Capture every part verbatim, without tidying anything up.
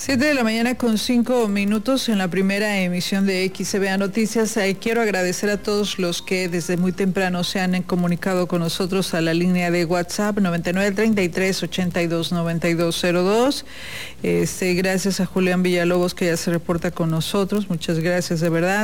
Siete de la mañana con cinco minutos en la primera emisión de X C B A Noticias. Eh, quiero agradecer a todos los que desde muy temprano se han comunicado con nosotros a la línea de WhatsApp noventa y nueve, treinta y tres, ochenta y dos, noventa y dos cero dos. Este, gracias a Julián Villalobos que ya se reporta con nosotros. Muchas gracias de verdad.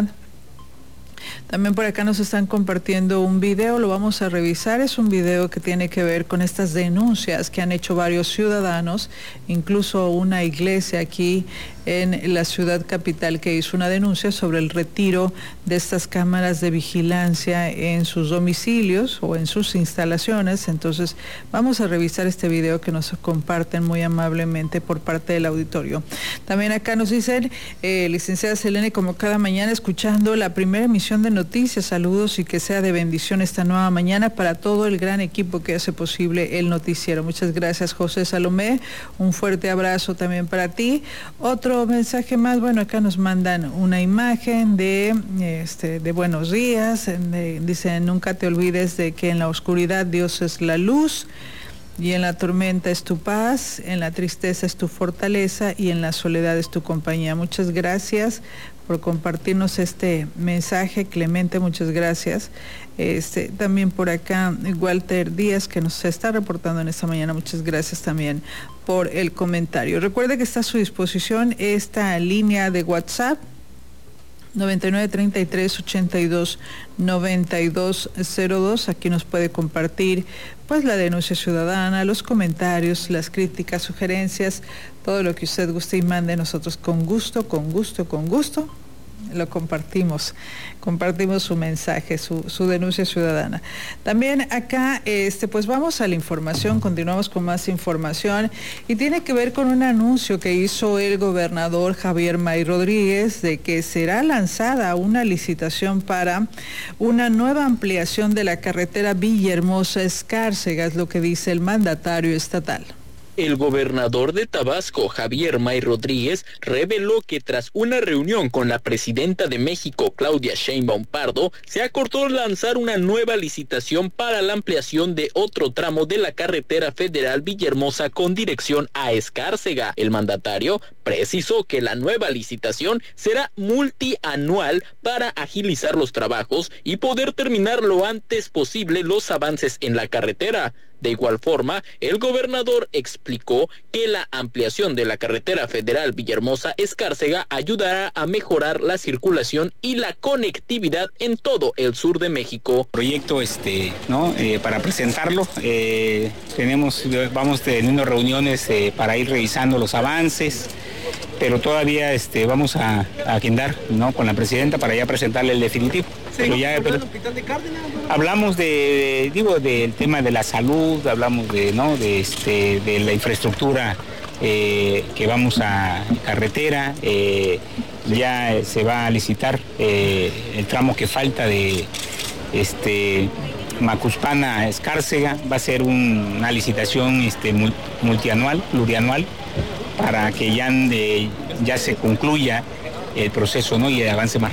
También por acá nos están compartiendo un video, lo vamos a revisar. Es un video que tiene que ver con estas denuncias que han hecho varios ciudadanos, incluso una iglesia aquí en la ciudad capital que hizo una denuncia sobre el retiro de estas cámaras de vigilancia en sus domicilios o en sus instalaciones. Entonces vamos a revisar este video que nos comparten muy amablemente por parte del auditorio. También acá nos dicen, eh, licenciada Selene, como cada mañana escuchando la primera emisión de noticias, saludos y que sea de bendición esta nueva mañana para todo el gran equipo que hace posible el noticiero. Muchas gracias, José Salomé, un fuerte abrazo también para ti. Otro mensaje más, bueno, acá nos mandan una imagen de este de buenos días, de, dicen, nunca te olvides de que en la oscuridad Dios es la luz, y en la tormenta es tu paz, en la tristeza es tu fortaleza y en la soledad es tu compañía. Muchas gracias por compartirnos este mensaje, Clemente, muchas gracias. Este, también por acá Walter Díaz, que nos está reportando en esta mañana, muchas gracias también por el comentario. Recuerde que está a su disposición esta línea de WhatsApp, noventa y nueve, treinta y tres, ochenta y dos, noventa y dos cero dos. Aquí nos puede compartir pues la denuncia ciudadana, los comentarios, las críticas, sugerencias, todo lo que usted guste y mande. Nosotros con gusto, con gusto, con gusto lo compartimos, compartimos su mensaje, su, su denuncia ciudadana. También acá, este, pues vamos a la información, continuamos con más información y tiene que ver con un anuncio que hizo el gobernador Javier May Rodríguez de que será lanzada una licitación para una nueva ampliación de la carretera Villahermosa-Escárcega, es lo que dice el mandatario estatal. El gobernador de Tabasco, Javier May Rodríguez, reveló que tras una reunión con la presidenta de México, Claudia Sheinbaum Pardo, se acordó lanzar una nueva licitación para la ampliación de otro tramo de la carretera federal Villahermosa con dirección a Escárcega. El mandatario precisó que la nueva licitación será multianual para agilizar los trabajos y poder terminar lo antes posible los avances en la carretera. De igual forma, el gobernador explicó que la ampliación de la carretera federal Villahermosa-Escárcega ayudará a mejorar la circulación y la conectividad en todo el sur de México. Proyecto, este, ¿no? Eh, para presentarlo, eh, tenemos, vamos teniendo reuniones eh, para ir revisando los avances, pero todavía, este, vamos a, a agendar, ¿no? Con la presidenta para ya presentarle el definitivo. Sí, pero ya, pero, hablamos de, digo, del tema de la salud, hablamos de, ¿no? De, este, de la infraestructura eh, que vamos a carretera, eh, ya se va a licitar eh, el tramo que falta de este Macuspana a Escárcega, va a ser un, una licitación este, multianual, plurianual, para que ya, eh, ya se concluya el proceso, ¿no? Y avance más.